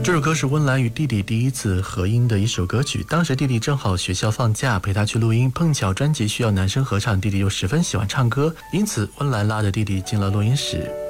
这首歌是温岚与弟弟第一次合音的一首歌曲，当时弟弟正好学校放假，陪他去录音，碰巧专辑需要男生合唱，弟弟又十分喜欢唱歌，因此温岚拉着弟弟进了录音室。